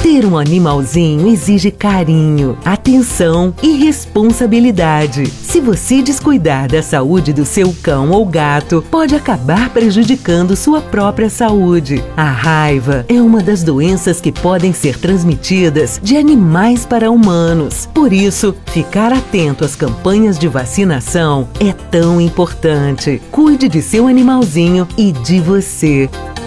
Ter um animalzinho exige carinho, atenção e responsabilidade. Se você descuidar da saúde do seu cão ou gato, pode acabar prejudicando sua própria saúde. A raiva é uma das doenças que podem ser transmitidas de animais para humanos. Por isso, ficar atento às campanhas de vacinação é tão importante. Cuide de seu animalzinho e de você.